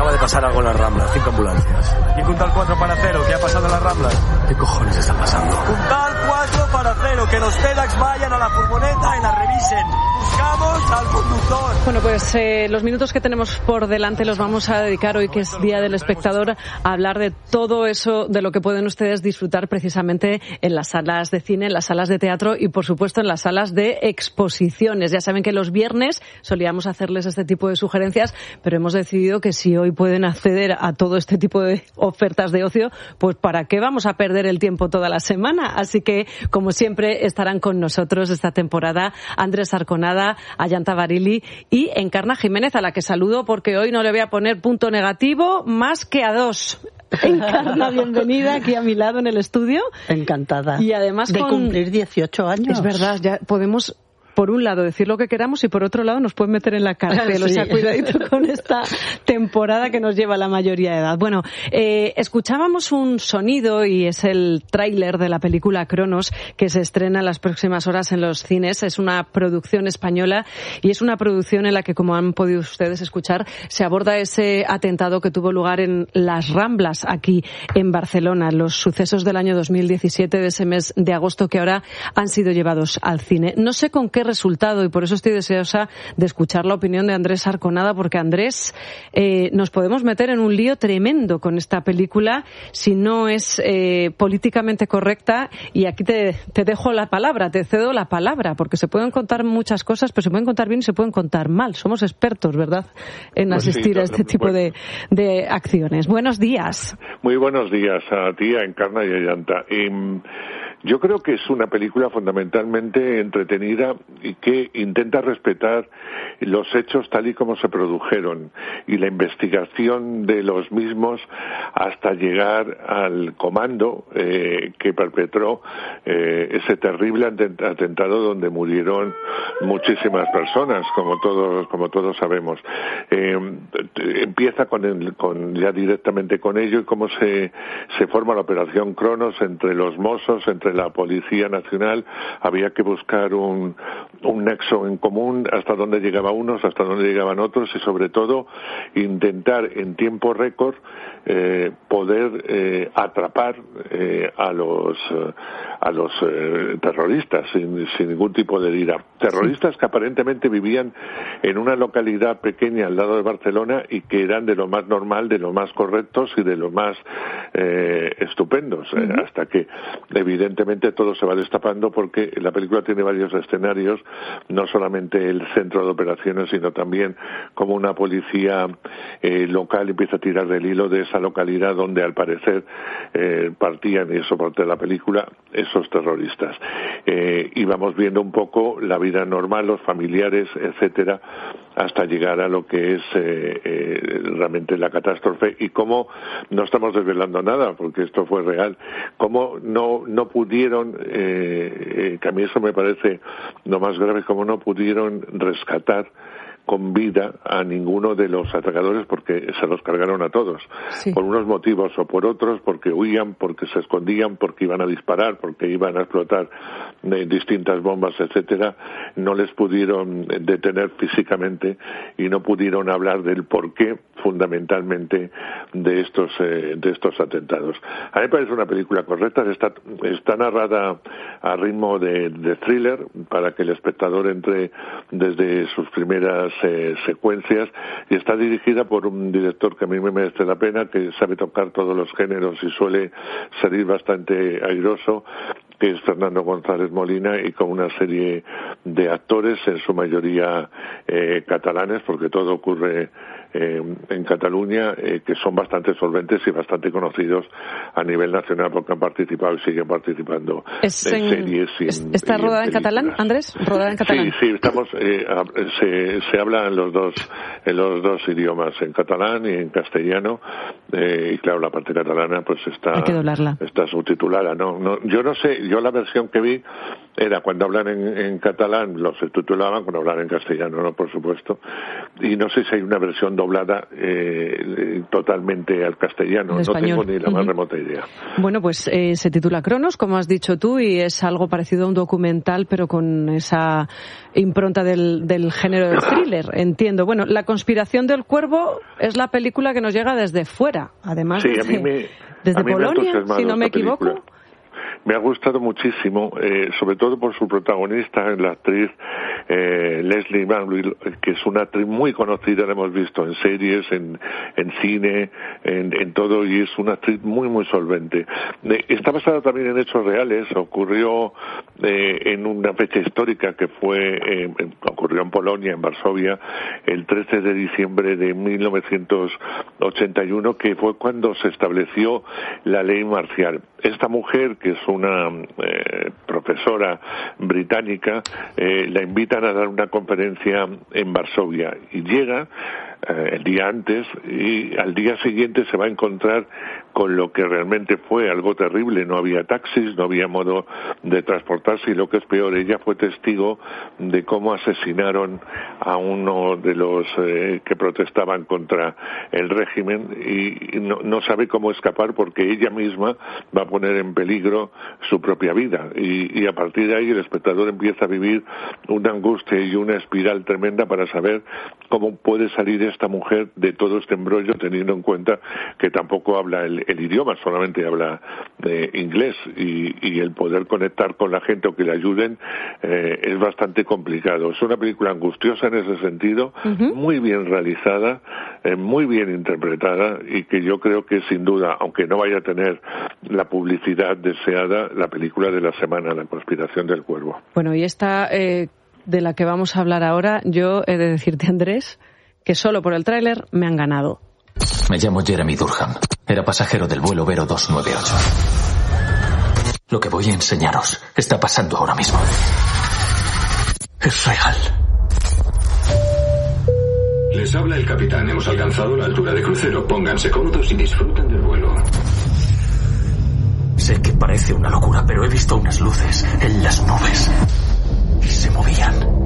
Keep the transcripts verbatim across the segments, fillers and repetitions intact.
acaba de pasar algo en las Ramblas, cinco ambulancias. Y puntal cuatro para cero, ¿qué ha pasado en las Ramblas? ¿Qué cojones está pasando? Puntal cuatro para cero, que los TEDx vayan a la furgoneta y la revisen. Buscamos al conductor. Bueno, pues eh, los minutos que tenemos por delante los vamos a dedicar hoy, que es Día del Espectador, a hablar de todo eso de lo que pueden ustedes disfrutar precisamente en las salas de cine, en las salas de teatro y, por supuesto, en las salas de exposiciones. Ya saben que los viernes solíamos hacerles este tipo de sugerencias, pero hemos decidido que si hoy pueden acceder a todo este tipo de ofertas de ocio, pues ¿para qué vamos a perder el tiempo toda la semana? Así que, como siempre, estarán con nosotros esta temporada Andrés Arconada, Ayanta Barili y Encarna Jiménez, a la que saludo porque hoy no le voy a poner punto negativo más que a dos. Encarna, bienvenida aquí a mi lado en el estudio. Encantada. Y además de con... cumplir dieciocho años. Es verdad, ya podemos... por un lado decir lo que queramos y por otro lado nos pueden meter en la cárcel. Sí. O sea, cuidadito con esta temporada que nos lleva a la mayoría de edad. Bueno, eh, escuchábamos un sonido y es el tráiler de la película Cronos, que se estrena en las próximas horas en los cines. Es una producción española y es una producción en la que, como han podido ustedes escuchar, se aborda ese atentado que tuvo lugar en las Ramblas, aquí en Barcelona, los sucesos del año dos mil diecisiete, de ese mes de agosto, que ahora han sido llevados al cine. No sé con qué resultado, y por eso estoy deseosa de escuchar la opinión de Andrés Arconada, porque Andrés, eh, nos podemos meter en un lío tremendo con esta película si no es eh, políticamente correcta, y aquí te, te dejo la palabra, te cedo la palabra, porque se pueden contar muchas cosas, pero se pueden contar bien y se pueden contar mal. Somos expertos, ¿verdad?, en asistir pues sí, a este tipo bueno. de, de acciones. Buenos días. Muy buenos días a ti, a Encarna y a Ayanta. Eh, Yo creo que es una película fundamentalmente entretenida y que intenta respetar los hechos tal y como se produjeron y la investigación de los mismos hasta llegar al comando eh, que perpetró eh, ese terrible atentado donde murieron muchísimas personas, como todos como todos sabemos. Eh, empieza con, el, con ya directamente con ello y cómo se se forma la operación Cronos entre los Mossos, entre la Policía Nacional. Había que buscar un, un nexo en común, hasta dónde llegaban unos, hasta dónde llegaban otros, y sobre todo intentar en tiempo récord eh, poder eh, atrapar eh, a los eh, a los eh, terroristas sin, sin ningún tipo de ira. Terroristas que aparentemente vivían en una localidad pequeña al lado de Barcelona y que eran de lo más normal, de lo más correctos y de lo más eh, estupendos, eh, uh-huh. hasta que evidentemente todo se va destapando, porque la película tiene varios escenarios, no solamente el centro de operaciones, sino también como una policía eh, local empieza a tirar del hilo de esa localidad donde al parecer eh, partían, y eso parte de la película, esos terroristas. Eh, y vamos viendo un poco la vida normal, los familiares, etcétera, hasta llegar a lo que es eh, eh, realmente la catástrofe, y cómo no estamos desvelando nada, porque esto fue real, cómo no no pudieron, eh, eh, que a mí eso me parece lo más grave, cómo no pudieron rescatar con vida a ninguno de los atacadores, porque se los cargaron a todos, sí. por unos motivos o por otros, porque huían, porque se escondían, porque iban a disparar, porque iban a explotar eh, distintas bombas, etcétera. No les pudieron detener físicamente y no pudieron hablar del porqué fundamentalmente de estos eh, de estos atentados. A mí me parece una película correcta, está, está narrada a ritmo de, de thriller, para que el espectador entre desde sus primeras Eh, secuencias, y está dirigida por un director que a mí me merece la pena, que sabe tocar todos los géneros y suele salir bastante airoso, que es Fernando González Molina, y con una serie de actores, en su mayoría eh, catalanes, porque todo ocurre eh, en Cataluña, eh, que son bastante solventes y bastante conocidos a nivel nacional, porque han participado y siguen participando es en, en series. Y es, en, ¿Está y rodada en, en catalán, Andrés? ¿Rodada en catalán? Sí, sí, estamos, eh, se, se habla en los dos en los dos idiomas, en catalán y en castellano, eh, y claro, la parte catalana pues está Hay que doblarla. está subtitulada, no, no, yo no sé, yo la versión que vi era cuando hablan en, en catalán, los subtitulaban, cuando hablan en castellano, no, por supuesto, y no sé si hay una versión doblada eh, totalmente al castellano. No tengo ni la más uh-huh. remota idea. Bueno, pues eh, se titula Cronos, como has dicho tú, y es algo parecido a un documental, pero con esa impronta del, del género del thriller, entiendo. Bueno, La conspiración del cuervo es la película que nos llega desde fuera, además sí, desde, a mí me, desde a mí Polonia, me si no me equivoco. Película. Me ha gustado muchísimo, eh, sobre todo por su protagonista, la actriz eh, Leslie Manville, que es una actriz muy conocida, la hemos visto en series, en, en cine, en, en todo, y es una actriz muy, muy solvente. Eh, está basada también en hechos reales, ocurrió eh, en una fecha histórica que fue, eh, ocurrió en Polonia, en Varsovia, el trece de diciembre de mil novecientos ochenta y uno, que fue cuando se estableció la ley marcial. Esta mujer, que es una eh, profesora británica, eh, la invitan a dar una conferencia en Varsovia y llega eh, el día antes y al día siguiente se va a encontrar con lo que realmente fue algo terrible. No había taxis, no había modo de transportarse y lo que es peor, ella fue testigo de cómo asesinaron a uno de los eh, que protestaban contra el régimen y, y no, no sabe cómo escapar porque ella misma va a poner en peligro su propia vida y, y a partir de ahí el espectador empieza a vivir una angustia y una espiral tremenda para saber cómo puede salir esta mujer de todo este embrollo, teniendo en cuenta que tampoco habla el, el idioma, solamente habla eh, inglés y, y el poder conectar con la gente o que le ayuden eh, es bastante complicado. Es una película angustiosa en ese sentido, uh-huh. muy bien realizada, eh, muy bien interpretada y que yo creo que sin duda, aunque no vaya a tener la publicidad deseada, la película de la semana, La conspiración del cuervo. Bueno, y esta eh, de la que vamos a hablar ahora, yo he de decirte, Andrés, que solo por el tráiler me han ganado. Me llamo Jeremy Durham. Era pasajero del vuelo Vero doscientos noventa y ocho. Lo que voy a enseñaros está pasando ahora mismo. Es real. Les habla el capitán. Hemos alcanzado la altura de crucero. Pónganse cómodos y disfruten del vuelo. Sé que parece una locura, pero he visto unas luces en las nubes y se movían.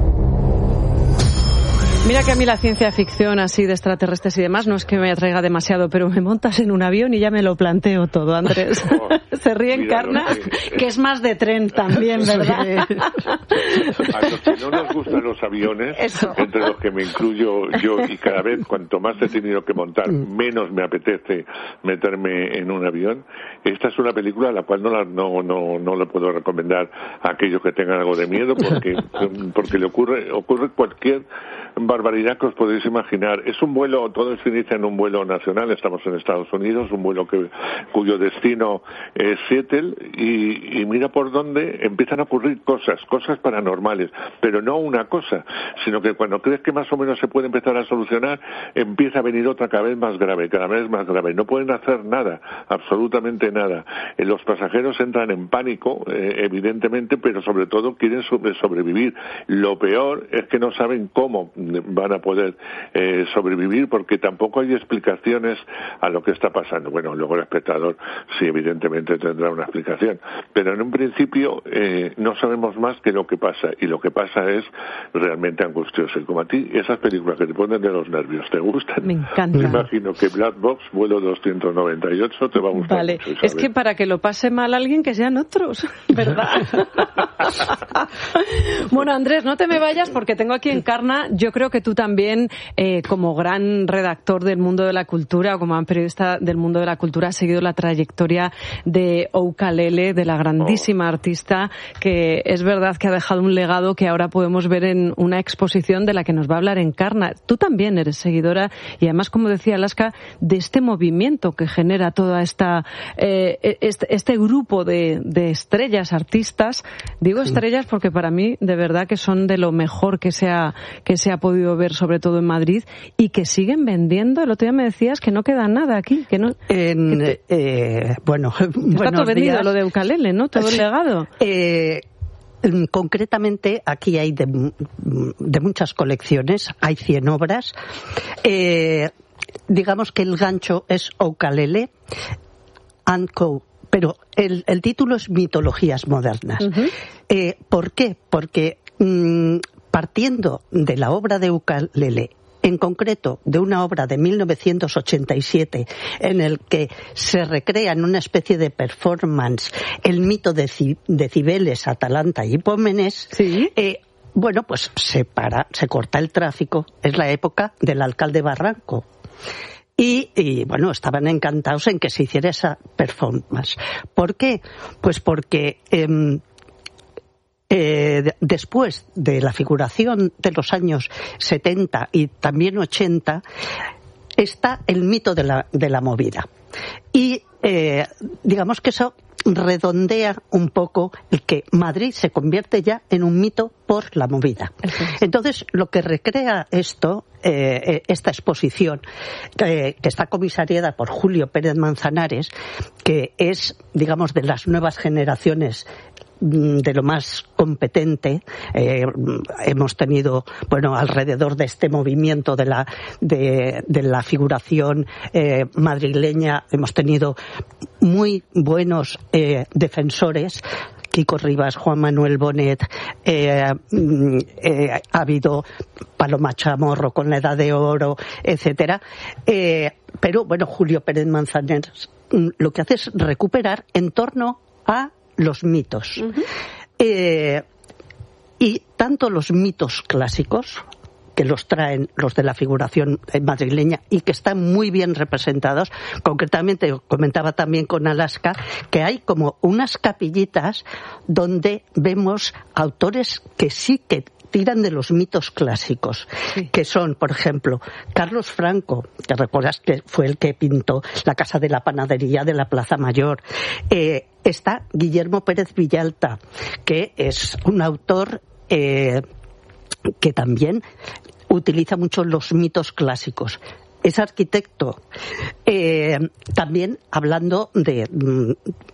Mira que a mí la ciencia ficción así de extraterrestres y demás no es que me atraiga demasiado, pero me montas en un avión y ya me lo planteo todo, Andrés. Oh, Se ríe en Carna, que es más de tren también, ¿verdad? A los que no nos gustan los aviones, Eso. entre los que me incluyo yo, y cada vez cuanto más he tenido que montar, menos me apetece meterme en un avión. Esta es una película a la cual no la, no, no, no le puedo recomendar a aquellos que tengan algo de miedo, porque, porque le ocurre, ocurre cualquier barbaridad que os podéis imaginar. Es un vuelo, todo se inicia en un vuelo nacional, estamos en Estados Unidos, un vuelo que cuyo destino es Seattle, y, y mira por dónde empiezan a ocurrir cosas, cosas paranormales, pero no una cosa, sino que cuando crees que más o menos se puede empezar a solucionar, empieza a venir otra cada vez más grave, cada vez más grave. No pueden hacer nada, absolutamente nada. Eh, los pasajeros entran en pánico, eh, evidentemente, pero sobre todo quieren sobrevivir. Lo peor es que no saben cómo van a poder eh, sobrevivir porque tampoco hay explicaciones a lo que está pasando. Bueno, luego el espectador sí, evidentemente tendrá una explicación, pero en un principio eh, no sabemos más que lo que pasa, y lo que pasa es realmente angustioso. Y como a ti esas películas que te ponen de los nervios te gustan, me encanta. Me imagino que Black Box, vuelo doscientos noventa y ocho, te va a gustar vale. mucho, es que para que lo pase mal alguien que sean otros, ¿verdad? Bueno, Andrés, no te me vayas porque tengo aquí en Carna, yo creo que tú también, eh, como gran redactor del mundo de la cultura o como gran periodista del mundo de la cultura, has seguido la trayectoria de Ukulele, de la grandísima oh. artista, que es verdad que ha dejado un legado que ahora podemos ver en una exposición de la que nos va a hablar Encarna. Tú también eres seguidora y además, como decía Alaska, de este movimiento que genera toda esta eh, este, este grupo de, de estrellas, artistas. Digo sí. estrellas porque para mí de verdad que son de lo mejor que se ha, que se ha podido ver, sobre todo en Madrid, y que siguen vendiendo. El otro día me decías que no queda nada aquí, que no. En, que te... eh, bueno, está todo vendido días. Lo de Ukulele, ¿no? Todo el legado. Eh, concretamente aquí hay de, de muchas colecciones, hay cien obras. Eh, digamos que el gancho es Ukulele and Co. Pero el, el título es Mitologías Modernas. Uh-huh. Eh, ¿Por qué? Porque mmm, partiendo de la obra de Ukulele en concreto de una obra de mil novecientos ochenta y siete en el que se recrea en una especie de performance el mito de, Ci- de Cibeles, Atalanta y Hipómenes, Sí. eh, bueno, pues se para, se corta el tráfico. Es la época del alcalde Barranco. Y, y, bueno, estaban encantados en que se hiciera esa performance. ¿Por qué? Pues porque eh, eh, después de la figuración de los años setenta y también ochenta, está el mito de la, de la movida. Y eh, digamos que eso redondea un poco el que Madrid se convierte ya en un mito por la movida. Entonces, lo que recrea esto, eh, esta exposición, eh, que está comisariada por Julio Pérez Manzanares, que es, digamos, de las nuevas generaciones de lo más competente. Eh, hemos tenido, bueno, alrededor de este movimiento de la de, de la figuración eh, madrileña, hemos tenido muy buenos eh, defensores. Kiko Rivas, Juan Manuel Bonet, eh, eh, ha habido Paloma Chamorro con La Edad de Oro, etcétera. Eh, pero bueno, Julio Pérez Manzanares lo que hace es recuperar en torno a los mitos. Uh-huh. Eh, y tanto los mitos clásicos, que los traen los de la figuración madrileña y que están muy bien representados, concretamente comentaba también con Alaska, que hay como unas capillitas donde vemos autores que sí que tiran de los mitos clásicos, sí. que son, por ejemplo, Carlos Franco, que recuerdas que fue el que pintó la Casa de la Panadería de la Plaza Mayor. Eh, está Guillermo Pérez Villalta, que es un autor eh, que también utiliza mucho los mitos clásicos. Es arquitecto, eh, también hablando de... Mm,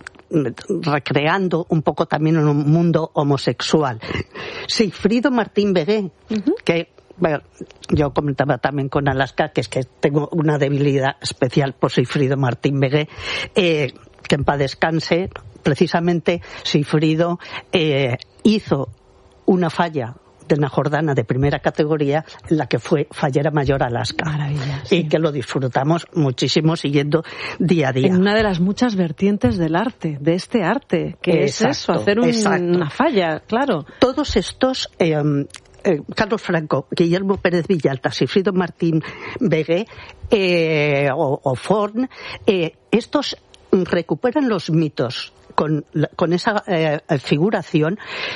recreando un poco también en un mundo homosexual. Sigfrido Martín Begué, uh-huh. que bueno, yo comentaba también con Alaska que es que tengo una debilidad especial por Sigfrido Martín Begué, eh, que en paz descanse. Precisamente Sigfrido eh, hizo una falla de una Jordana de primera categoría en la que fue Fallera Mayor Alaska. Maravilla, sí. Y que lo disfrutamos muchísimo siguiendo día a día. En una de las muchas vertientes del arte, de este arte, que exacto, es eso, hacer un, una falla, claro. Todos estos... Eh, eh, Carlos Franco, Guillermo Pérez Villalta, Sigfrido Martín Begué eh, o, o Forn, eh, estos recuperan los mitos con, con esa eh, figuración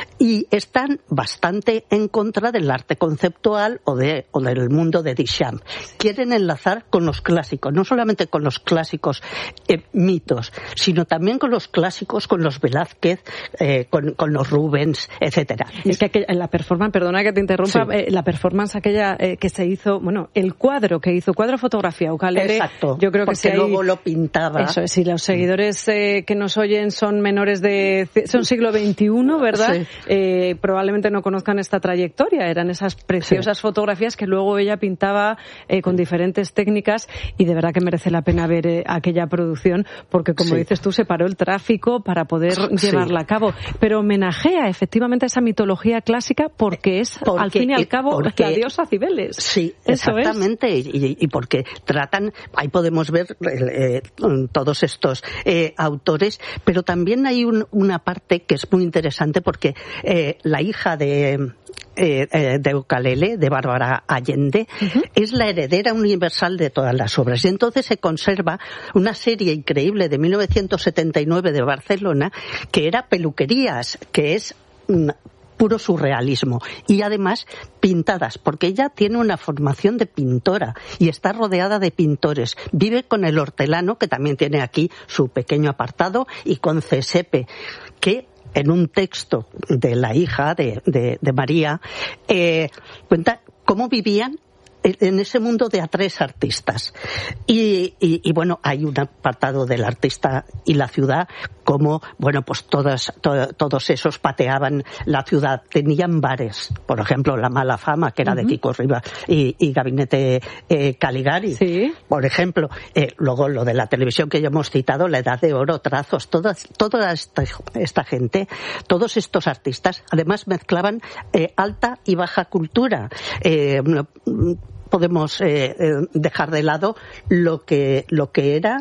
y están bastante en contra del arte conceptual o, de, o del mundo de Duchamp. Quieren enlazar con los clásicos, no solamente con los clásicos eh, mitos, sino también con los clásicos, con los Velázquez, eh, con, con los Rubens, etcétera. Y es que aquella, la performance, perdona que te interrumpa, sí. eh, la performance aquella eh, que se hizo, bueno, el cuadro que hizo, cuadro fotografía, Ucalele, exacto, yo creo que porque si luego hay, lo pintaba. Eso es, si los seguidores eh, que nos oyen son menores de, son siglo veintiuno, ¿verdad? Sí. Eh, probablemente no conozcan esta trayectoria, eran esas preciosas sí. fotografías que luego ella pintaba eh, con diferentes técnicas y de verdad que merece la pena ver eh, aquella producción porque como sí. dices tú, se paró el tráfico para poder sí. llevarla a cabo, pero homenajea efectivamente a esa mitología clásica porque es porque, al fin y al cabo porque, la diosa Cibeles. Sí, eso exactamente, es. Y, y porque tratan, ahí podemos ver eh, todos estos eh, autores, pero también hay un, una parte que es muy interesante porque eh, la hija de eh, eh, de Ucalele, de Bárbara Allende, uh-huh. es la heredera universal de todas las obras. Y entonces se conserva una serie increíble de mil novecientos setenta y nueve de Barcelona que era Peluquerías, que es una puro surrealismo y además pintadas, porque ella tiene una formación de pintora y está rodeada de pintores. Vive con el hortelano, que también tiene aquí su pequeño apartado, y con Cesepe, que en un texto de la hija de, de, de María eh, cuenta cómo vivían en ese mundo de a tres artistas. Y, y, y bueno, hay un apartado del artista y la ciudad, como, bueno, pues todas, to, todos esos pateaban la ciudad, tenían bares, por ejemplo, La Mala Fama, que era uh-huh. de Kiko Rivas, y, y Gabinete eh, Caligari, sí. por ejemplo. Eh, luego lo de la televisión que ya hemos citado, La Edad de Oro, Trazos, toda, toda esta, esta gente, todos estos artistas, además mezclaban eh, alta y baja cultura. Eh, podemos eh, eh, dejar de lado lo que, lo que era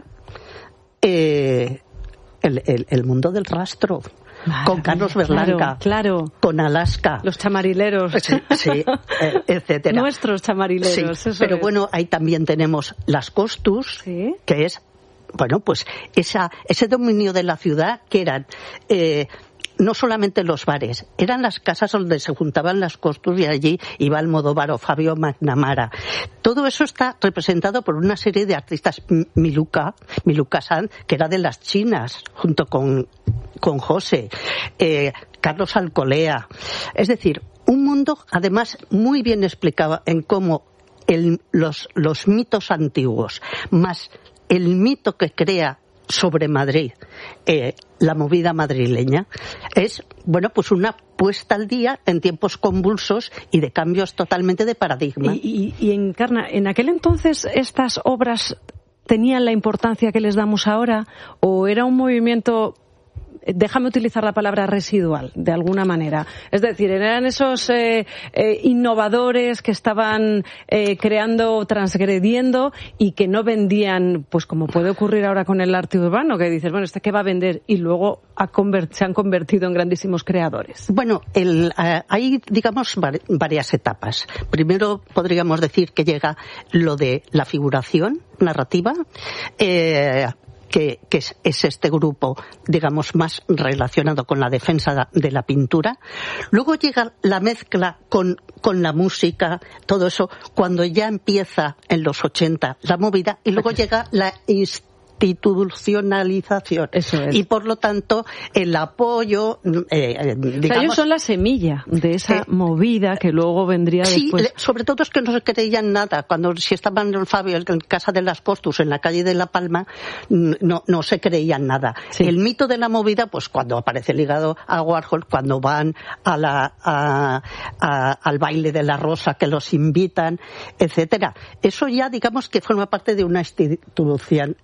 eh, el, el, el mundo del rastro. Madre con Carlos Berlanga, claro, claro, con Alaska, los chamarileros, sí, sí, eh, etcétera. Nuestros chamarileros, sí, eso pero es. Bueno, ahí también tenemos las Costus, ¿sí? Que es, bueno, pues esa, ese dominio de la ciudad que eran eh, no solamente los bares, eran las casas donde se juntaban las Costus y allí iba Almodóvar o Fabio McNamara. Todo eso está representado por una serie de artistas, Miluka, Miluka San, que era de las chinas, junto con, con José, eh, Carlos Alcolea. Es decir, un mundo además muy bien explicado en cómo el, los, los mitos antiguos, más el mito que crea sobre Madrid, eh, la movida madrileña, es, bueno, pues una puesta al día en tiempos convulsos y de cambios totalmente de paradigma. Y, y, y Encarna, ¿en aquel entonces estas obras tenían la importancia que les damos ahora o era un movimiento, déjame utilizar la palabra residual, de alguna manera? Es decir, eran esos eh, eh, innovadores que estaban eh, creando, transgrediendo y que no vendían, pues como puede ocurrir ahora con el arte urbano, que dices, bueno, ¿este qué va a vender? Y luego ha convert- se han convertido en grandísimos creadores. Bueno, el, uh, hay, digamos, var- varias etapas. Primero podríamos decir que llega lo de la figuración narrativa, eh, Que, que es, es este grupo, digamos, más relacionado con la defensa de la pintura. Luego llega la mezcla con, con la música, todo eso, cuando ya empieza en los ochenta la movida, y luego llega la institucionalización. Eso es. Y por lo tanto, el apoyo, eh, digamos... O sea, ellos son la semilla de esa eh, movida que luego vendría sí, después. Sí, sobre todo es que no se creían nada. Cuando si estaban en Fabio en casa de las Costus, en la calle de La Palma, no, no se creían nada. Sí. El mito de la movida, pues cuando aparece ligado a Warhol, cuando van a la, a, a, al baile de la rosa, que los invitan, etcétera. Eso ya, digamos, que forma parte de una institución...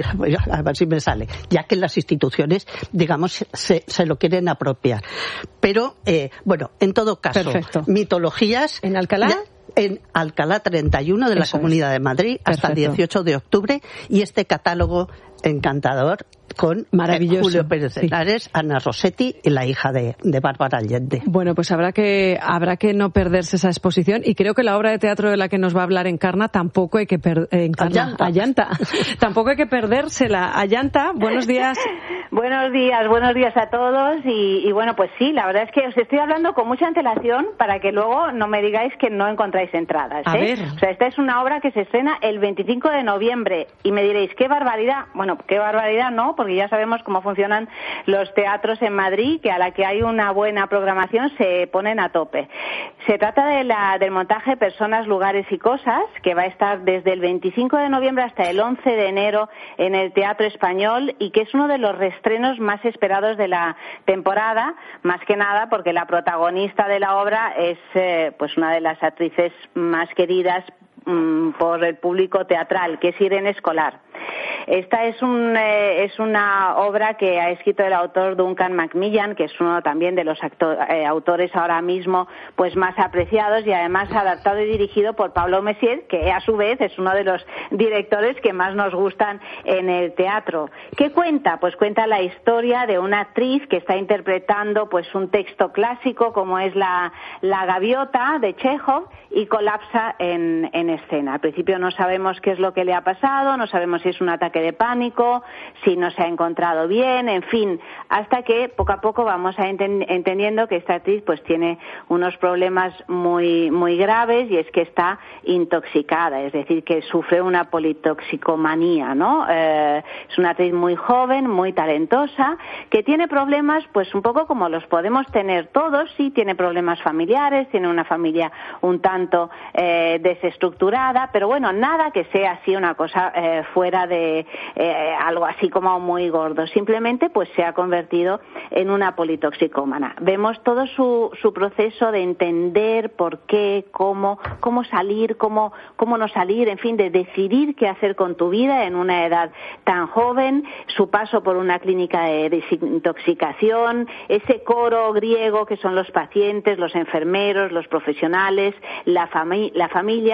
a ver si me sale, ya que las instituciones, digamos, se, se lo quieren apropiar. Pero, eh, bueno, en todo caso, perfecto. Mitologías... ¿En Alcalá? Ya, en Alcalá treinta y uno de la Eso Comunidad es. de Madrid hasta Perfecto. el dieciocho de octubre, y este catálogo encantador con maravilloso, Julio Pérez sí. Henares, Ana Rossetti y la hija de, de Bárbara Allende. Bueno, pues habrá que habrá que no perderse esa exposición, y creo que la obra de teatro de la que nos va a hablar Encarna tampoco hay que per- eh, Encarna, Allanta. Allanta. Tampoco hay que perdérsela. Allanta, buenos días. Buenos días, buenos días a todos y, y bueno, pues sí, la verdad es que os estoy hablando con mucha antelación para que luego no me digáis que no encontráis entradas. ¿eh? A ver. O sea, esta es una obra que se estrena el veinticinco de noviembre y me diréis, ¿qué barbaridad? Bueno, qué barbaridad no, porque ya sabemos cómo funcionan los teatros en Madrid, que a la que hay una buena programación se ponen a tope. Se trata de la, del montaje Personas, Lugares y Cosas, que va a estar desde el veinticinco de noviembre hasta el once de enero en el Teatro Español y que es uno de los estrenos más esperados de la temporada, más que nada porque la protagonista de la obra es eh, pues una de las actrices más queridas mmm, por el público teatral, que es Irene Escolar. Esta es, un, eh, es una obra que ha escrito el autor Duncan Macmillan, que es uno también de los actor, eh, autores ahora mismo pues más apreciados, y además adaptado y dirigido por Pablo Messier, que a su vez es uno de los directores que más nos gustan en el teatro. ¿Qué cuenta? Pues cuenta la historia de una actriz que está interpretando pues un texto clásico como es la, la Gaviota de Chekhov y colapsa en, en escena. Al principio no sabemos qué es lo que le ha pasado, no sabemos si es un ataque de pánico, si no se ha encontrado bien, en fin, hasta que poco a poco vamos a enten- entendiendo que esta actriz pues tiene unos problemas muy muy graves, y es que está intoxicada, es decir, que sufre una politoxicomanía, ¿no? Eh, es una actriz muy joven, muy talentosa, que tiene problemas pues un poco como los podemos tener todos. Sí, tiene problemas familiares, tiene una familia un tanto eh, desestructurada, pero bueno, nada que sea así una cosa eh, fuera de eh, algo así como muy gordo. Simplemente pues se ha convertido en una politoxicómana. Vemos todo su, su proceso de entender por qué, cómo, cómo salir, cómo, cómo no salir, en fin, de decidir qué hacer con tu vida en una edad tan joven, su paso por una clínica de desintoxicación, ese coro griego que son los pacientes, los enfermeros, los profesionales, la, fami- la familia,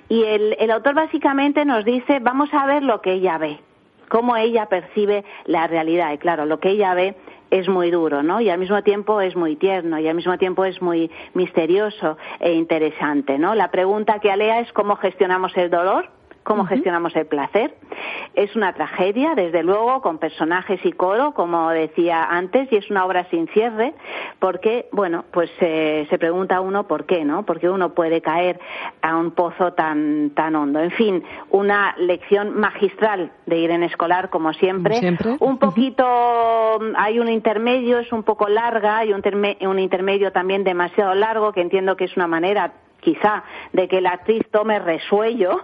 Y el, el autor básicamente nos dice, vamos a ver lo que ella ve, cómo ella percibe la realidad. Y claro, lo que ella ve es muy duro, ¿no? Y al mismo tiempo es muy tierno, y al mismo tiempo es muy misterioso e interesante, ¿no? La pregunta que alea es cómo gestionamos el dolor, cómo uh-huh. gestionamos el placer. Es una tragedia, desde luego, con personajes y coro, como decía antes, y es una obra sin cierre, porque, bueno, pues eh, se pregunta uno por qué, ¿no? Porque uno puede caer a un pozo tan tan hondo. En fin, una lección magistral de Irene Escolar, como siempre. ¿Siempre? Un poquito, uh-huh. hay un intermedio, es un poco larga, y un, terme, un intermedio también demasiado largo, que entiendo que es una manera quizá de que la actriz tome resuello,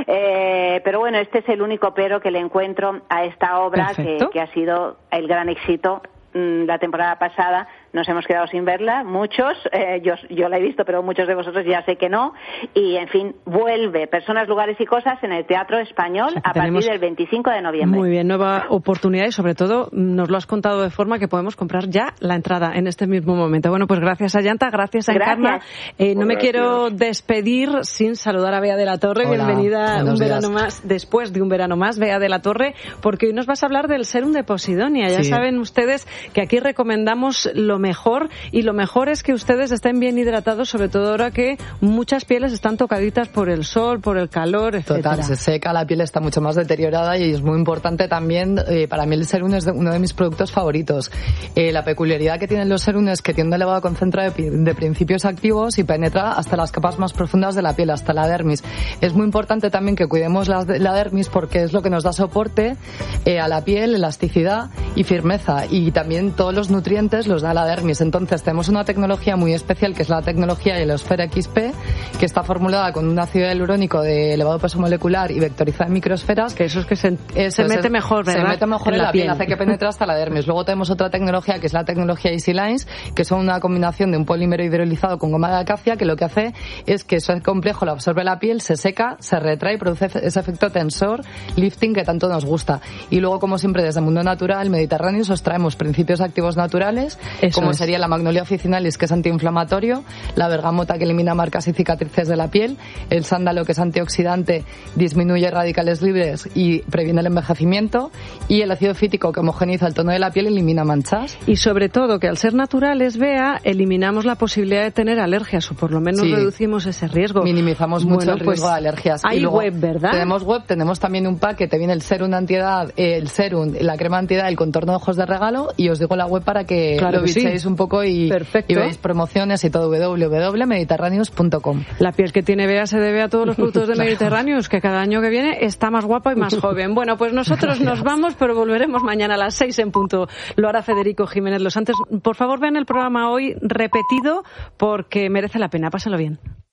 eh, pero bueno, este es el único pero que le encuentro a esta obra que, que ha sido el gran éxito mmm, la temporada pasada. Nos hemos quedado sin verla, muchos, eh, yo, yo la he visto, pero muchos de vosotros ya sé que no, y en fin, vuelve Personas, Lugares y Cosas en el Teatro Español a partir del veinticinco de noviembre. Muy bien, nueva oportunidad, y sobre todo nos lo has contado de forma que podemos comprar ya la entrada en este mismo momento. Bueno, pues gracias a Ayanta, gracias a Encarna. Eh, no me gracias. quiero despedir sin saludar a Bea de la Torre. Hola, bienvenida un verano días. más, después de un verano más, Bea de la Torre, porque hoy nos vas a hablar del Serum de Posidonia. Ya sí. saben ustedes que aquí recomendamos lo mejor, y lo mejor es que ustedes estén bien hidratados, sobre todo ahora que muchas pieles están tocaditas por el sol, por el calor, etcétera. Total, se seca, la piel está mucho más deteriorada, y es muy importante también, eh, para mí el serum es uno de mis productos favoritos. Eh, la peculiaridad que tienen los serums es que tiene un elevado concentrado de, de principios activos y penetra hasta las capas más profundas de la piel, hasta la dermis. Es muy importante también que cuidemos la, la dermis, porque es lo que nos da soporte eh, a la piel, elasticidad y firmeza, y también todos los nutrientes los da la dermis. Entonces tenemos una tecnología muy especial, que es la tecnología Heliosphere X P, que está formulada con un ácido hialurónico de elevado peso molecular y vectorizada en microesferas. Que eso es que se, se mete es, mejor, ¿verdad? Se mete mejor en, en la, la piel, piel, hace que penetre hasta la dermis. Luego tenemos otra tecnología, que es la tecnología Easy Lines, que son una combinación de un polímero hidrolizado con goma de acacia, que lo que hace es que ese complejo lo absorbe la piel, se seca, se retrae y produce ese efecto tensor, lifting, que tanto nos gusta. Y luego, como siempre, desde el mundo natural, Mediterráneo, os traemos principios activos naturales, eso como es. sería la Magnolia officinalis, que es antiinflamatorio, la bergamota, que elimina marcas y cicatrices de la piel, el sándalo, que es antioxidante, disminuye radicales libres y previene el envejecimiento, y el ácido fítico, que homogeniza el tono de la piel y elimina manchas. Y sobre todo, que al ser naturales, Bea, eliminamos la posibilidad de tener alergias, o por lo menos sí. reducimos ese riesgo. Minimizamos mucho bueno, el riesgo pues de alergias. Hay y luego, web, ¿verdad? Tenemos web, tenemos también un pack que te viene el serum antiedad, el serum, la crema antiedad, el contorno de ojos de regalo, y os digo la web para que claro lo bichéis sí. un poco y, y veis promociones y todo, doble u doble u doble u punto mediterráneos punto com. La piel que tiene Bea se debe a todos los productos de Mediterráneos, que cada año que viene está más guapa y más joven. Bueno, pues nosotros nos vamos, pero volveremos mañana a las seis en punto. Lo hará Federico Jiménez Los Santos. Por favor, vean el programa hoy repetido, porque merece la pena. Pásalo bien.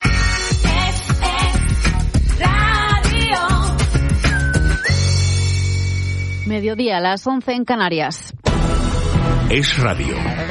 Mediodía a las once en Canarias. Es Radio.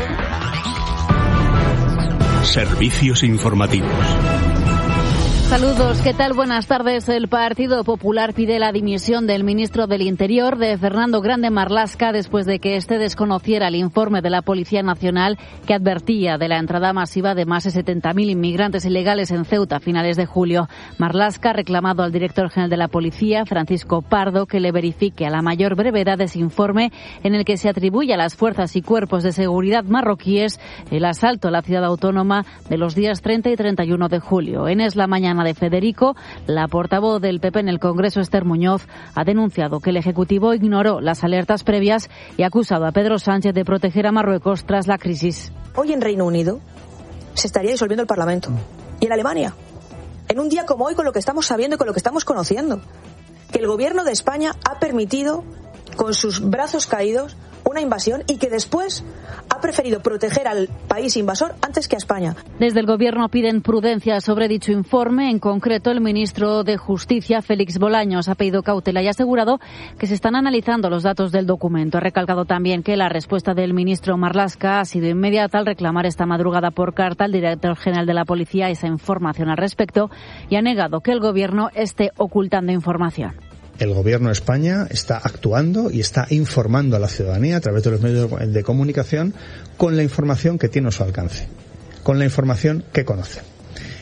Servicios informativos. Saludos, ¿qué tal? Buenas tardes. El Partido Popular pide la dimisión del ministro del Interior, de Fernando Grande Marlaska, después de que éste desconociera el informe de la Policía Nacional que advertía de la entrada masiva de más de setenta mil inmigrantes ilegales en Ceuta a finales de julio. Marlaska ha reclamado al director general de la Policía, Francisco Pardo, que le verifique a la mayor brevedad ese informe en el que se atribuye a las fuerzas y cuerpos de seguridad marroquíes el asalto a la ciudad autónoma de los días treinta y treinta y uno de julio. En Es la Mañana de Federico, la portavoz del P P en el Congreso, Esther Muñoz, ha denunciado que el Ejecutivo ignoró las alertas previas y ha acusado a Pedro Sánchez de proteger a Marruecos tras la crisis. Hoy en Reino Unido se estaría disolviendo el Parlamento. Y en Alemania, en un día como hoy, con lo que estamos sabiendo y con lo que estamos conociendo, que el Gobierno de España ha permitido, con sus brazos caídos, una invasión, y que después ha preferido proteger al país invasor antes que a España. Desde el Gobierno piden prudencia sobre dicho informe. En concreto, el ministro de Justicia, Félix Bolaños, ha pedido cautela y ha asegurado que se están analizando los datos del documento. Ha recalcado también que la respuesta del ministro Marlaska ha sido inmediata al reclamar esta madrugada por carta al director general de la Policía esa información al respecto, y ha negado que el Gobierno esté ocultando información. El Gobierno de España está actuando y está informando a la ciudadanía a través de los medios de comunicación con la información que tiene a su alcance, con la información que conoce.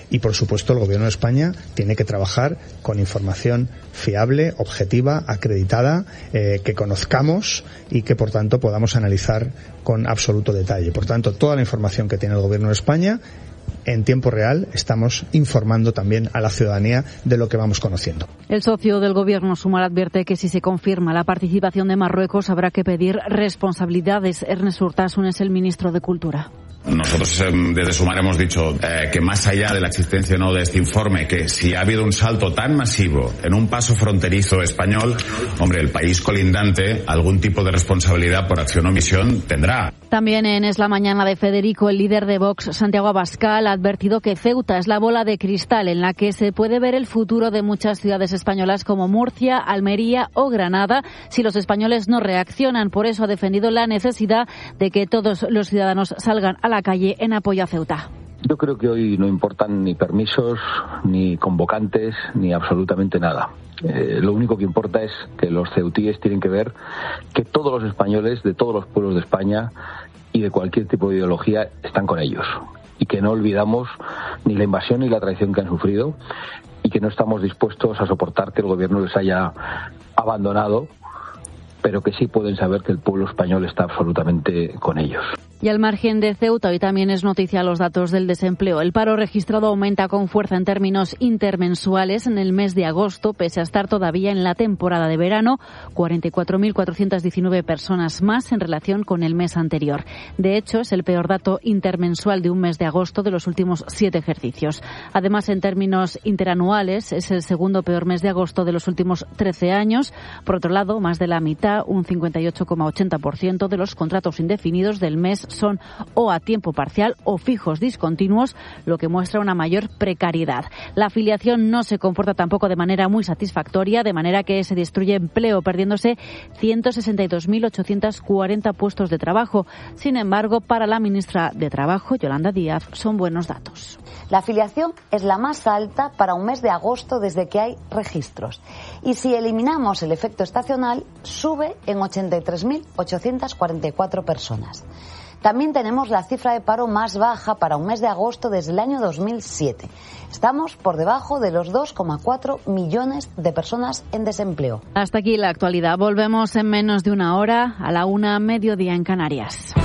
Y, por supuesto, el Gobierno de España tiene que trabajar con información fiable, objetiva, acreditada, eh, que conozcamos y que, por tanto, podamos analizar con absoluto detalle. Por tanto, toda la información que tiene el Gobierno de España, en tiempo real estamos informando también a la ciudadanía de lo que vamos conociendo. El socio del Gobierno, Sumar, advierte que si se confirma la participación de Marruecos habrá que pedir responsabilidades. Ernest Urtasun es el ministro de Cultura. Nosotros desde Sumar hemos dicho eh, que más allá de la existencia o no de este informe, que si ha habido un salto tan masivo en un paso fronterizo español, hombre, el país colindante algún tipo de responsabilidad por acción o omisión tendrá. También en Es la Mañana de Federico, el líder de Vox, Santiago Abascal, ha advertido que Ceuta es la bola de cristal en la que se puede ver el futuro de muchas ciudades españolas como Murcia, Almería o Granada si los españoles no reaccionan. Por eso ha defendido la necesidad de que todos los ciudadanos salgan a la calle en apoyo a Ceuta. Yo creo que hoy no importan ni permisos, ni convocantes, ni absolutamente nada. Eh, lo único que importa es que los ceutíes tienen que ver que todos los españoles de todos los pueblos de España y de cualquier tipo de ideología están con ellos. Y que no olvidamos ni la invasión ni la traición que han sufrido y que no estamos dispuestos a soportar que el gobierno les haya abandonado, pero que sí pueden saber que el pueblo español está absolutamente con ellos. Y al margen de Ceuta, hoy también es noticia los datos del desempleo. El paro registrado aumenta con fuerza en términos intermensuales en el mes de agosto, pese a estar todavía en la temporada de verano, cuarenta y cuatro mil cuatrocientas diecinueve personas más en relación con el mes anterior. De hecho, es el peor dato intermensual de un mes de agosto de los últimos siete ejercicios. Además, en términos interanuales, es el segundo peor mes de agosto de los últimos trece años. Por otro lado, más de la mitad, un cincuenta y ocho coma ochenta por ciento de los contratos indefinidos del mes son o a tiempo parcial o fijos discontinuos, lo que muestra una mayor precariedad. La afiliación no se comporta tampoco de manera muy satisfactoria, de manera que se destruye empleo, perdiéndose ciento sesenta y dos mil ochocientos cuarenta puestos de trabajo. Sin embargo, para la ministra de Trabajo, Yolanda Díaz, son buenos datos. La afiliación es la más alta para un mes de agosto desde que hay registros. Y si eliminamos el efecto estacional, sube en ochenta y tres mil ochocientas cuarenta y cuatro personas. También tenemos la cifra de paro más baja para un mes de agosto desde el año dos mil siete. Estamos por debajo de los dos coma cuatro millones de personas en desempleo. Hasta aquí la actualidad. Volvemos en menos de una hora, a la una, mediodía en Canarias.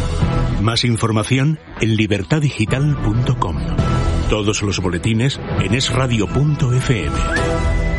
Más información en libertad digital punto com. Todos los boletines en es radio punto efe eme.